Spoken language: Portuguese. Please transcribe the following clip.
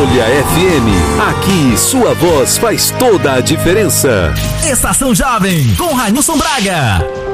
Folha FM. Aqui, sua voz faz toda a diferença. Estação Jovem, com Railson Braga.